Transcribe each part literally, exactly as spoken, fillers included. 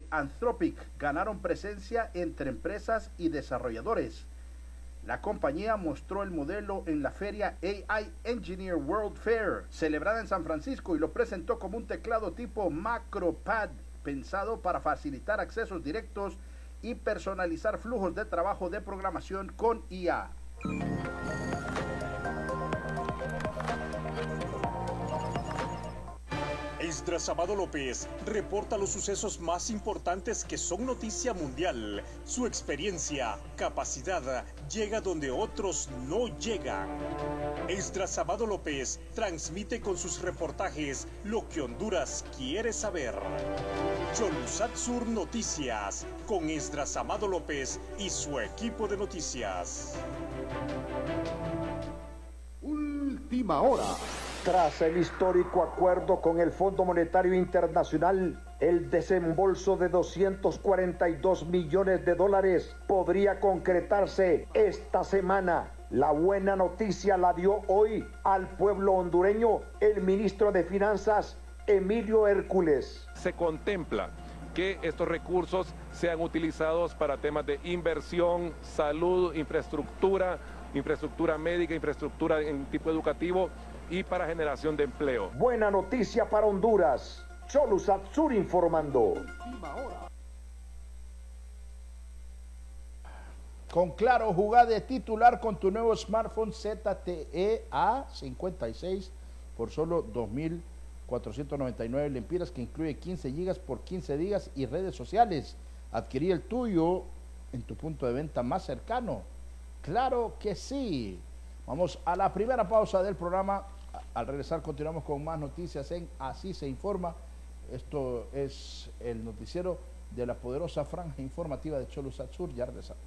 Anthropic ganaron presencia entre empresas y desarrolladores. La compañía mostró el modelo en la feria A I Engineer World Fair, celebrada en San Francisco, y lo presentó como un teclado tipo MacroPad, pensado para facilitar accesos directos y personalizar flujos de trabajo de programación con I A. Esdras Amado López reporta los sucesos más importantes que son noticia mundial. Su experiencia, capacidad, llega donde otros no llegan. Esdras Amado López transmite con sus reportajes lo que Honduras quiere saber. Cholusat Sur Noticias, con Esdras Amado López y su equipo de noticias. Última hora. Tras el histórico acuerdo con el Fondo Monetario Internacional, el desembolso de doscientos cuarenta y dos millones de dólares podría concretarse esta semana. La buena noticia la dio hoy al pueblo hondureño el ministro de Finanzas, Emilio Hércules. Se contempla que estos recursos sean utilizados para temas de inversión, salud, infraestructura, infraestructura médica, infraestructura en tipo educativo y para generación de empleo. Buena noticia para Honduras. Cholusat Sur informando. Con Claro, jugá de titular con tu nuevo smartphone Z T E A cincuenta y seis por solo dos mil cuatrocientos noventa y nueve lempiras, que incluye quince gigas por quince días y redes sociales. Adquirí el tuyo en tu punto de venta más cercano. Claro que sí. Vamos a la primera pausa del programa. Al regresar continuamos con más noticias en Así se informa. Esto es el noticiero de la poderosa franja informativa de Cholusat Sur. Ya regresamos.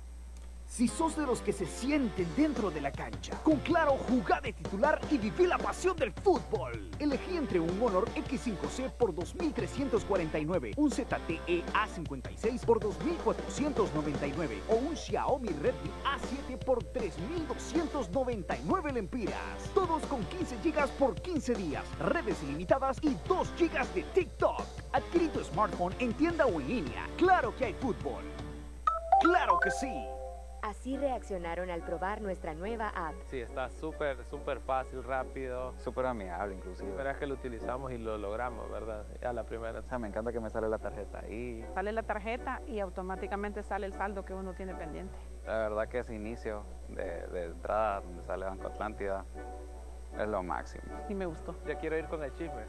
Si sos de los que se sienten dentro de la cancha, con Claro, jugá de titular y viví la pasión del fútbol. Elegí entre un Honor X cinco C por dos mil trescientos cuarenta y nueve, un Z T E A cincuenta y seis por dos mil cuatrocientos noventa y nueve o un Xiaomi Redmi A siete por tres mil doscientos noventa y nueve lempiras. Todos con quince gigas por quince días, redes ilimitadas y dos gigas de TikTok. Adquirí tu smartphone en tienda o en línea. Claro que hay fútbol. ¡Claro que sí! Así reaccionaron al probar nuestra nueva app. Sí, está súper, súper fácil, rápido. Súper amigable, inclusive. Pero es que lo utilizamos y lo logramos, ¿verdad? A la primera. O sea, me encanta que me sale la tarjeta ahí. Sale la tarjeta y automáticamente sale el saldo que uno tiene pendiente. La verdad que ese inicio de, de entrada, donde sale Banco Atlántida, es lo máximo. Y me gustó. Ya quiero ir con el chisme.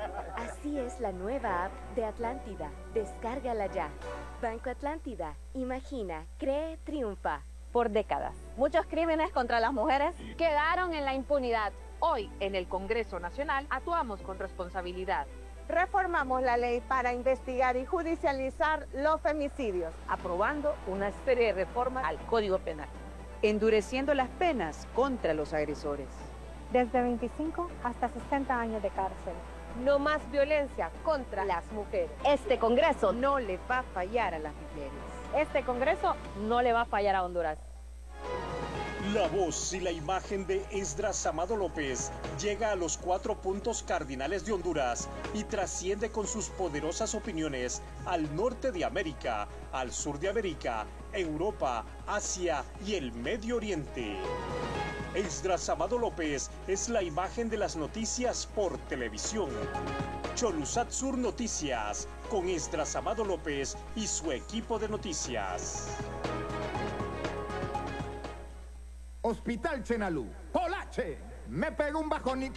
Así es la nueva app de Atlántida. Descárgala ya. Banco Atlántida. Imagina, cree, triunfa. Por décadas, muchos crímenes contra las mujeres quedaron en la impunidad. Hoy, en el Congreso Nacional, actuamos con responsabilidad. Reformamos la ley para investigar y judicializar los femicidios, aprobando una serie de reformas al Código Penal, endureciendo las penas contra los agresores. Desde veinticinco hasta sesenta años de cárcel. No más violencia contra las mujeres. Este Congreso no le va a fallar a las mujeres. Este Congreso no le va a fallar a Honduras. La voz y la imagen de Esdras Amado López llega a los cuatro puntos cardinales de Honduras y trasciende con sus poderosas opiniones al norte de América, al sur de América, Europa, Asia y el Medio Oriente. Esdras Amado López es la imagen de las noticias por televisión. Cholusat Sur Noticias, con Esdras Amado López y su equipo de noticias. Hospital Chenalú. Polache, me pegó un bajonito.